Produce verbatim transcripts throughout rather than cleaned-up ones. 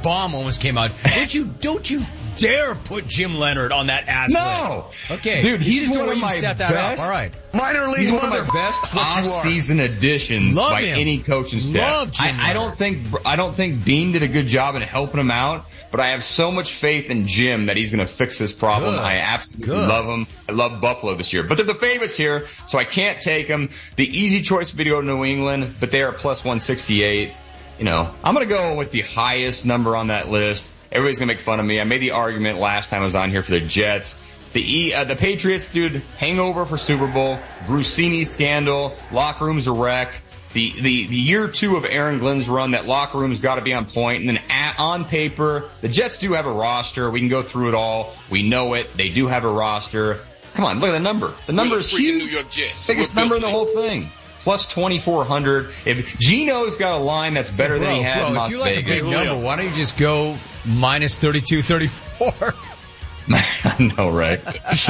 bomb almost came out. Don't you, don't you dare put Jim Leonard on that ass no. list. Okay. Dude, he's just one the way of you my set that best, up. All right. Minor league he's one of my best off-season additions Love by him. any coaching staff. Love Jim I, I don't think, I don't think Bean did a good job in helping him out, but I have so much faith in Jim that he's going to fix this problem. Good. I absolutely Good. love him. I love Buffalo this year, but they're the favorites here, so I can't take them. The easy choice would be to go to New England, but they are plus one sixty-eight. You know, I'm going to go with the highest number on that list. Everybody's going to make fun of me. I made the argument last time I was on here for the Jets. The e, uh, the Patriots, dude, hangover for Super Bowl, Brucini scandal, locker room's a wreck. The, the, the year two of Aaron Glenn's run, that locker room's got to be on point. And then at, on paper, the Jets do have a roster. We can go through it all. We know it. They do have a roster. Come on, look at the number. The number is huge. New York Jets. Biggest number in the whole thing. Plus twenty-four hundred. If Gino's got a line that's better bro, than he had bro, in Las if you like Vegas. a big number, why don't you just go minus thirty-two thirty-four? I know, right?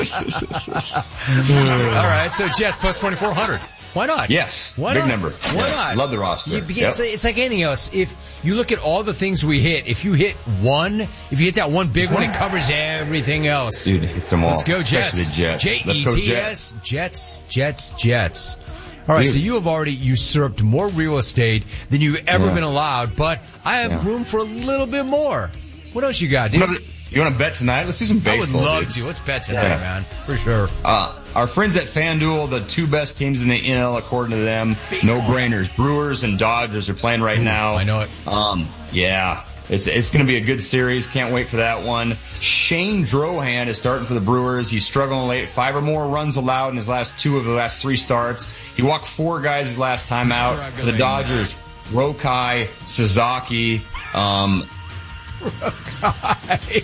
All right, so Jets plus twenty-four hundred. Why not? Yes. Why big not? number. Why yeah. not? Love the roster. You, yep. it's, it's like anything else. If you look at all the things we hit, if you hit one, if you hit that one big one, it covers everything else. Dude, hits them all. Let's go Jets. Especially the Jets. J Let's E go T S, Jets, Jets, Jets. All right, Dude. so you have already usurped more real estate than you've ever Yeah. been allowed, but I have Yeah. room for a little bit more. What else you got, dude? You want to, you want to bet tonight? Let's do some I baseball. would love dude. to. Let's bet tonight, Yeah. man. For sure. Uh, our friends at FanDuel, the two best teams in the N L according to them, Baseball. no-brainers. Brewers and Dodgers are playing right Ooh, now. I know it. Um, yeah. It's it's going to be a good series. Can't wait for that one. Shane Drohan is starting for the Brewers. He's struggling late. Five or more runs allowed in his last two of the last three starts. He walked four guys his last time out. For the Dodgers, Rokai, Sasaki. Um, Rokai.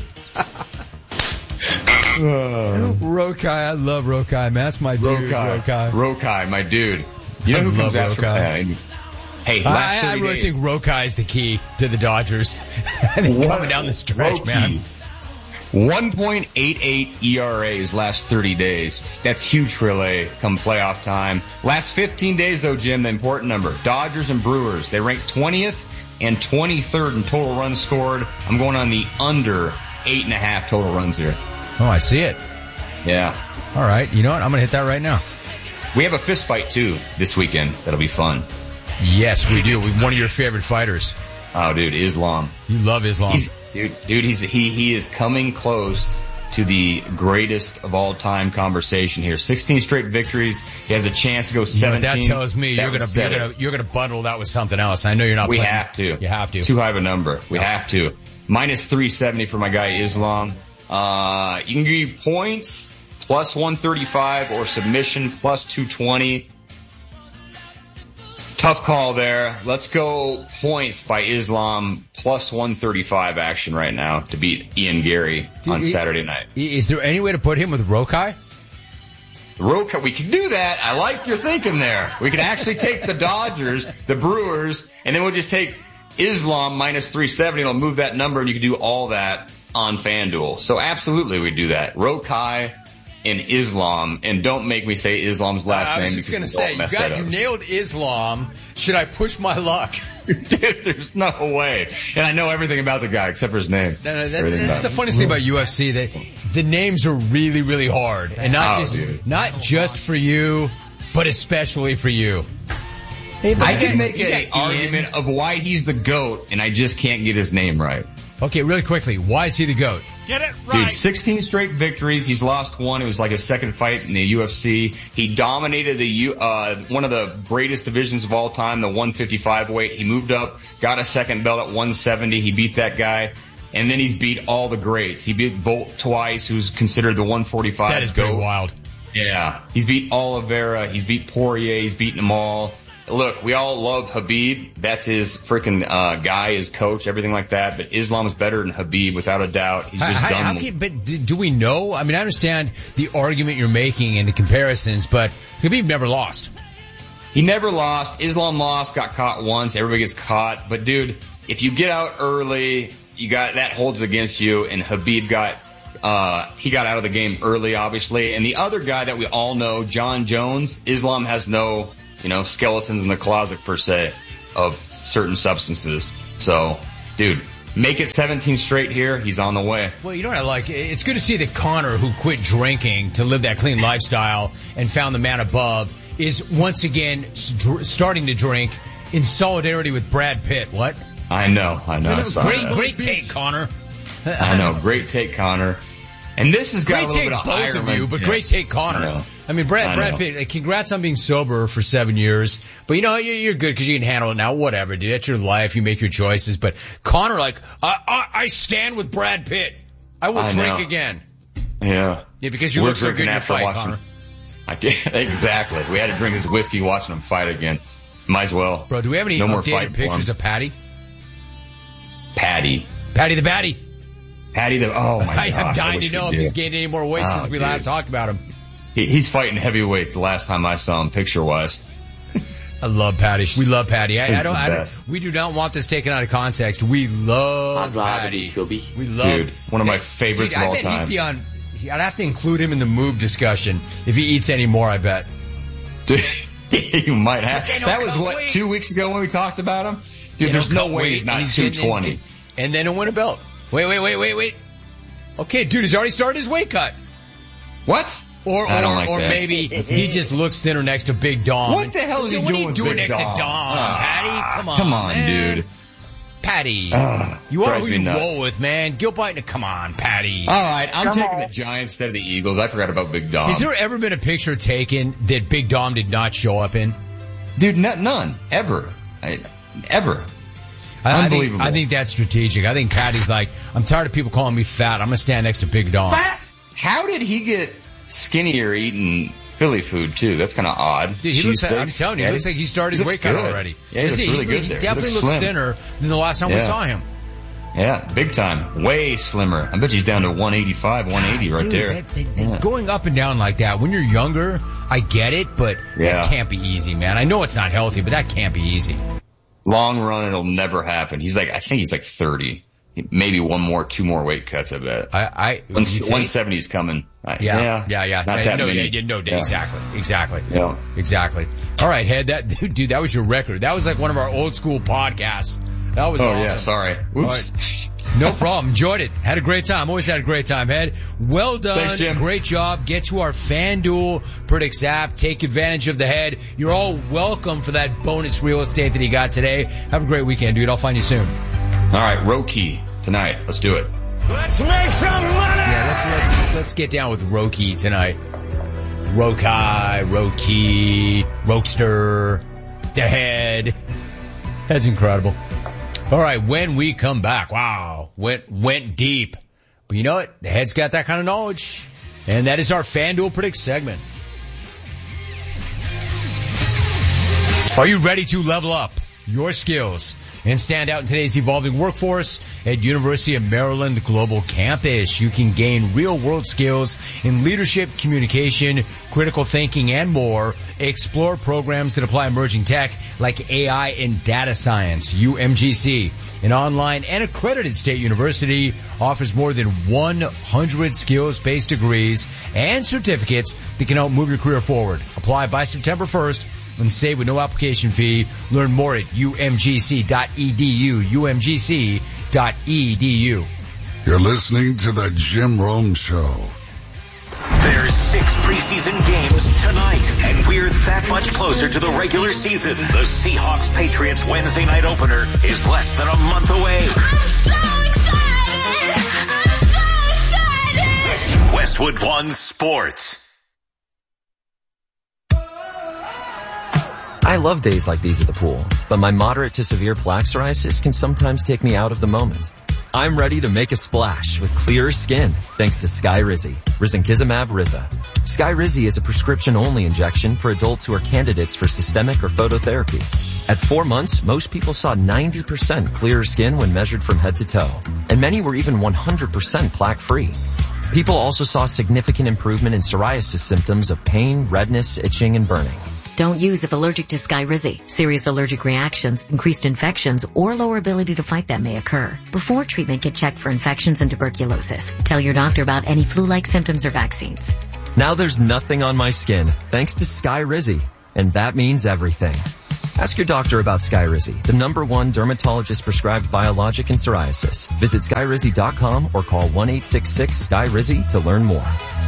Rokai, I love Rokai, man. That's my dude, Rokai. Rokai. Rokai, my dude. You know I who love comes after Rokai. him? Hey, last I, I thirty really days. think Rokai is the key to the Dodgers. Coming down the stretch, Roki. man. one point eight eight E R A his last thirty days. That's huge for L A come playoff time. Last fifteen days though, Jim, the important number. Dodgers and Brewers, they rank twentieth and twenty-third in total runs scored. I'm going on the under eight and a half total runs here. Oh, I see it. Yeah. All right. You know what? I'm going to hit that right now. We have a fist fight too this weekend. That'll be fun. Yes, we do. With one of your favorite fighters. Oh, dude, Islam. You love Islam. He's, dude, dude, he's, he, he is coming close to the greatest of all time conversation here. sixteen straight victories. He has a chance to go seventeen. You know, that tells me That you're would going to, set you're it. going to, you're going to bundle that with something else. I know you're not We playing. have to. You have to. Too high of a number. We Yep. have to. Minus three seventy for my guy Islam. Uh, you can give points plus one thirty-five or submission plus two twenty. Tough call there. Let's go points by Islam plus one thirty-five action right now to beat Ian Gary on Dude, Saturday night. Is there any way to put him with Rokai? Roka, we can do that. I like your thinking there. We can actually take the Dodgers, the Brewers, and then we'll just take Islam minus three seventy. It'll move that number, and you can do all that on FanDuel. So absolutely, we do that. Rokai and Islam, and don't make me say Islam's last I name. was just going to because we'll say, you mess got, that you up. nailed Islam. Should I push my luck? Dude, there's no way. And I know everything about the guy except for his name. No, no, that, Everything that's about the him. funniest thing about U F C. That the names are really, really hard, and not Oh, just dude. not just for you, but especially for you. I can make you an got Ian. argument of why he's the GOAT, and I just can't get his name right. Okay, really quickly, why is he the GOAT? Get it right. Dude, sixteen straight victories. He's lost one. It was like his second fight in the U F C. He dominated the U, uh, one of the greatest divisions of all time, the one fifty-five weight. He moved up, got a second belt at one seventy. He beat that guy. And then he's beat all the greats. He beat Bolt twice, who's considered the one forty-five That is pretty GOAT. wild. Yeah. He's beat Oliveira. He's beat Poirier. He's beaten them all. Look, we all love Habib. That's his freaking uh, guy, his coach, everything like that. But Islam's better than Habib, without a doubt. He's just How, done. how can, but do, do we know? I mean, I understand the argument you're making and the comparisons, but Habib never lost. He never lost. Islam lost, got caught once. Everybody gets caught. But dude, if you get out early, you got that holds against you. And Habib got uh he got out of the game early, obviously. And the other guy that we all know, John Jones, Islam has no, you know, skeletons in the closet per se of certain substances. So, dude, make it seventeen straight here, he's on the way. Well, you know what I like? It's good to see that Connor, who quit drinking to live that clean lifestyle and found the man above, is once again st- starting to drink in solidarity with Brad Pitt. What? I know, I know. I great, that. great take, Connor. I know, great take, Connor. And this has got great a little take, bit of both Ireland. of you, but yes. great take, Connor. I, I mean, Brad, I Brad Pitt, congrats on being sober for seven years. But you know, you're, you're good because you can handle it now. Whatever, dude. That's your life. You make your choices. But Connor, like, I, I, I stand with Brad Pitt. I will I drink know. again. Yeah. Yeah, because you We're look so good in your after fight, watching, Connor. I can't, exactly. We had to drink his whiskey watching him fight again. Might as well. Bro, do we have any no more updated pictures of Patty? Patty. Patty the Batty. Patty the, oh my god. I am dying to know if he's gained any more weight oh, since we dude. last talked about him. He, he's fighting heavyweight the last time I saw him picture wise. I love Patty. We love Patty. I, I don't, I best. don't, we do not want this taken out of context. We love Patty. We love, dude, one of my favorites dude, of all I bet time. He'd be on, I'd have to include him in the Moob discussion if he eats any more, I bet. Dude, you might have. That was what, weight. two weeks ago when we talked about him? Dude, there's no way he's not two twenty. And then he'll win a belt. Wait, wait, wait, wait, wait. Okay, dude, he's already started his weight cut. What? Or, or, like or that. maybe he just looks thinner next to Big Dom. What the hell is he what doing are you with doing Big next Dom? to Dom, Ah, Patty? Come on, come on, man. dude. Patty, Uh, you are who you nuts. roll with, man. Gil Biden, come on, Patty. All right, I'm Come taking on. the Giants instead of the Eagles. I forgot about Big Dom. Has there ever been a picture taken that Big Dom did not show up in? Dude, n- none. Ever. I, ever. I, I think, Unbelievable. I think that's strategic. I think Patty's like, I'm tired of people calling me fat. I'm going to stand next to Big Dom. Fat? How did he get skinnier eating Philly food, too? That's kind of odd. Dude, he looks like, Cheesesteaks? I'm telling you, he Yeah, looks like he started his he weight looks cut good. already. Yeah, he looks He- really he, good he there. He definitely looks looks slim. thinner than the last time we Yeah. saw him. Yeah, big time. Way slimmer. I bet he's down to one eighty-five, one eighty right Dude, there. that- that- Yeah. Going up and down like that, when you're younger, I get it, but Yeah. that can't be easy, man. I know it's not healthy, but that can't be easy. Long run, it'll never happen. He's like, I think he's like thirty. Maybe one more, two more weight cuts, I bet. I, I, One, you think? one seventy's coming. I- Yeah, yeah, yeah, yeah. Not I- that no, many. yeah, no, Yeah. exactly, exactly, Yeah. exactly. All right, Head, that dude, that was your record. That was like one of our old school podcasts. That was Oh awesome. yeah, sorry. All Oops. right. No problem. Enjoyed it. Had a great time. Always had a great time, Head. Well done. Thanks, Jim. Great job. Get to our FanDuel Predicts app. Take advantage of the Head. You're all welcome for that bonus real estate that he got today. Have a great weekend, dude. I'll find you soon. All right, Roki tonight. Let's do it. Let's make some money! Yeah, let's let's let's get down with Roki tonight. Rokai, Roki, Rokester, the Head. That's incredible. All right, when we come back, wow, went went deep. But you know what? The Head's got that kind of knowledge. And that is our FanDuel Predicts segment. Are you ready to level up your skills and stand out in today's evolving workforce? At University of Maryland Global Campus, you can gain real-world skills in leadership, communication, critical thinking, and more. Explore programs that apply emerging tech like A I and data science. U M G C, an online and accredited state university, offers more than one hundred skills-based degrees and certificates that can help move your career forward. Apply by September first. And save with no application fee. Learn more at U M G C dot E D U, U M G C dot E D U. You're listening to the Jim Rome Show. There's six preseason games tonight, and we're that much closer to the regular season. The Seahawks-Patriots Wednesday night opener is less than a month away. I'm so excited! I'm so excited! Westwood One Sports. I love days like these at the pool, but my moderate to severe plaque psoriasis can sometimes take me out of the moment. I'm ready to make a splash with clearer skin thanks to Skyrizi, Risankizumab Riza. Skyrizi is a prescription-only injection for adults who are candidates for systemic or phototherapy. At four months, most people saw ninety percent clearer skin when measured from head to toe, and many were even one hundred percent plaque-free. People also saw significant improvement in psoriasis symptoms of pain, redness, itching, and burning. Don't use if allergic to Skyrizi. Serious allergic reactions, increased infections, or lower ability to fight them may occur. Before treatment, get checked for infections and tuberculosis. Tell your doctor about any flu-like symptoms or vaccines. Now there's nothing on my skin thanks to Skyrizi, and that means everything. Ask your doctor about Skyrizi, the number one dermatologist-prescribed biologic in psoriasis. Visit skyrizi dot com or call one eight six six S K Y R I Z Y to learn more.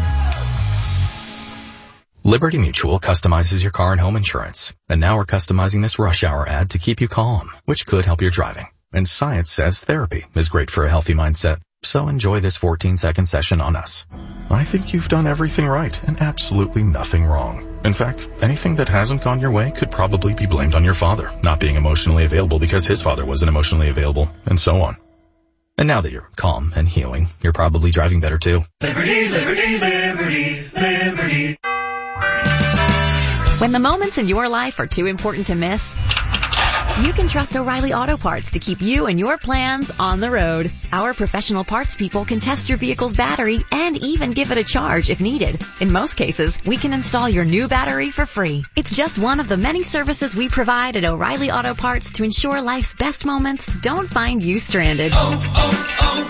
Liberty Mutual customizes your car and home insurance. And now we're customizing this rush hour ad to keep you calm, which could help your driving. And science says therapy is great for a healthy mindset. So enjoy this fourteen second session on us. I think you've done everything right and absolutely nothing wrong. In fact, anything that hasn't gone your way could probably be blamed on your father not being emotionally available because his father wasn't emotionally available, and so on. And now that you're calm and healing, you're probably driving better too. Liberty, liberty, liberty, liberty. When the moments in your life are too important to miss, you can trust O'Reilly Auto Parts to keep you and your plans on the road. Our professional parts people can test your vehicle's battery and even give it a charge if needed. In most cases, we can install your new battery for free. It's just one of the many services we provide at O'Reilly Auto Parts to ensure life's best moments don't find you stranded. Oh,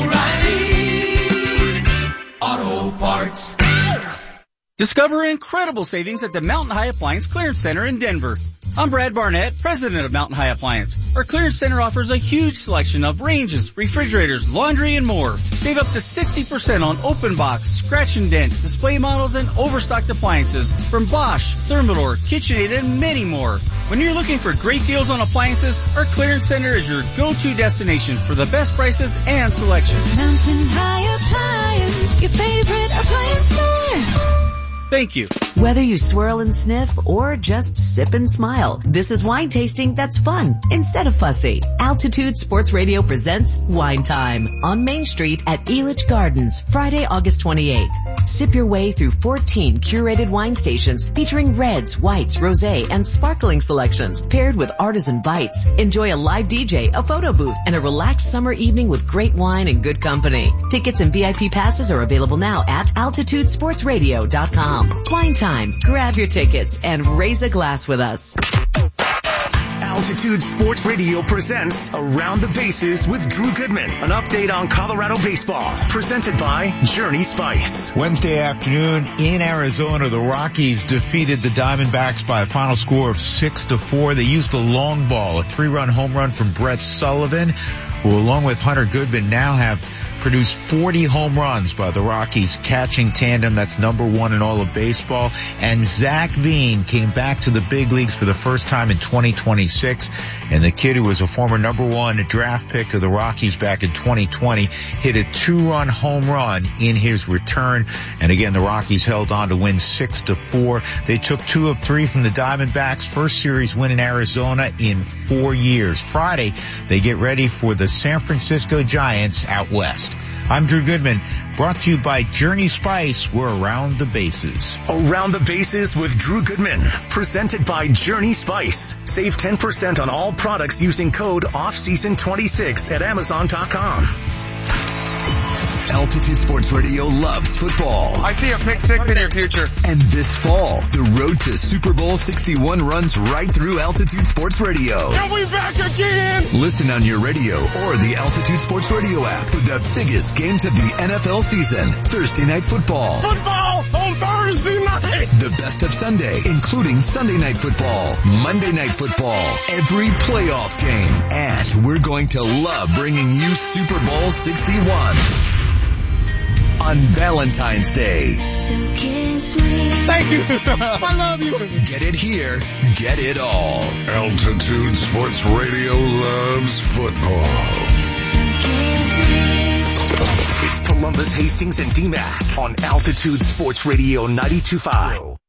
oh, oh, O'Reilly Auto Parts. Discover incredible savings at the Mountain High Appliance Clearance Center in Denver. I'm Brad Barnett, president of Mountain High Appliance. Our clearance center offers a huge selection of ranges, refrigerators, laundry, and more. Save up to sixty percent on open box, scratch and dent, display models, and overstocked appliances from Bosch, Thermador, KitchenAid, and many more. When you're looking for great deals on appliances, our clearance center is your go-to destination for the best prices and selection. Mountain High Appliance, your favorite appliance store. Thank you. Whether you swirl and sniff or just sip and smile, this is wine tasting that's fun instead of fussy. Altitude Sports Radio presents Wine Time on Main Street at Elitch Gardens, Friday, August twenty-eighth. Sip your way through fourteen curated wine stations featuring reds, whites, rosé, and sparkling selections paired with artisan bites. Enjoy a live D J, a photo booth, and a relaxed summer evening with great wine and good company. Tickets and V I P passes are available now at altitude sports radio dot com. Wine Time. Grab your tickets and raise a glass with us. Altitude Sports Radio presents Around the Bases with Drew Goodman. An update on Colorado baseball. Presented by Journey Spice. Wednesday afternoon in Arizona, the Rockies defeated the Diamondbacks by a final score of six to four. They used the long ball, a three-run home run from Brett Sullivan, who along with Hunter Goodman now have produced forty home runs by the Rockies catching tandem. That's number one in all of baseball. And Zach Veen came back to the big leagues for the first time in twenty twenty-six. And the kid who was a former number one draft pick of the Rockies back in twenty twenty hit a two-run home run in his return. And again, the Rockies held on to win six to four. They took two of three from the Diamondbacks. First series win in Arizona in four years. Friday, they get ready for the San Francisco Giants out west. I'm Drew Goodman, brought to you by Journey Spice. We're around the bases. Around the Bases with Drew Goodman, presented by Journey Spice. Save ten percent on all products using code off season twenty-six at amazon dot com. Altitude Sports Radio loves football. I see a pick six in your future. And this fall, the road to Super Bowl sixty-one runs right through Altitude Sports Radio. Are we back again? Listen on your radio or the Altitude Sports Radio app for the biggest games of the N F L season. Thursday Night Football. Football on Thursday night. The best of Sunday, including Sunday Night Football, Monday Night Football, every playoff game. And we're going to love bringing you Super Bowl sixty-one. On Valentine's Day. So kiss me. Thank you. I love you. Get it here. Get it all. Altitude Sports Radio loves football. So kiss me. It's Columbus, Hastings, and D-Mac on Altitude Sports Radio ninety-two point five.